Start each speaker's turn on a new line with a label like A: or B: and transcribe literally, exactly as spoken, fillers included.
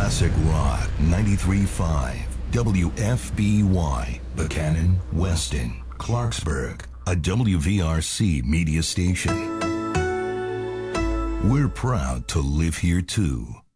A: Classic Rock ninety-three point five, W F B Y, Buchanan, Weston, Clarksburg, a W V R C media station. We're proud to live here too.